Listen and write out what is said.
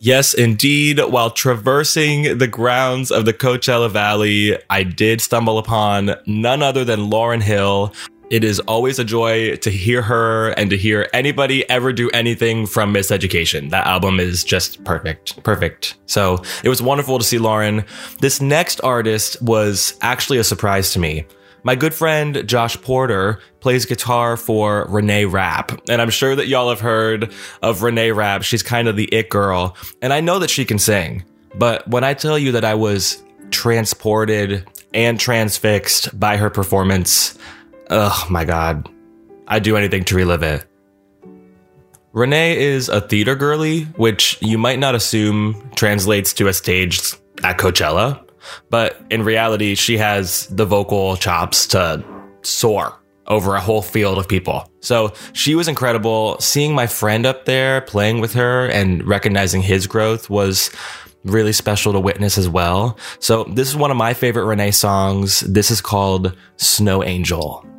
Yes, indeed. While traversing the grounds of the Coachella Valley, I did stumble upon none other than Lauryn Hill. It is always a joy to hear her and to hear anybody ever do anything from Miseducation. That album is just perfect. Perfect. So it was wonderful to see Lauryn. This next artist was actually a surprise to me. My good friend Josh Porter plays guitar for Renee Rapp, and I'm sure that y'all have heard of Renee Rapp. She's kind of the it girl, and I know that she can sing. But when I tell you that I was transported and transfixed by her performance, oh my God, I'd do anything to relive it. Renee is a theater girly, which you might not assume translates to a stage at Coachella. But in reality, she has the vocal chops to soar over a whole field of people. So she was incredible. Seeing my friend up there, playing with her and recognizing his growth was really special to witness as well. So this is one of my favorite Renee songs. This is called Snow Angel.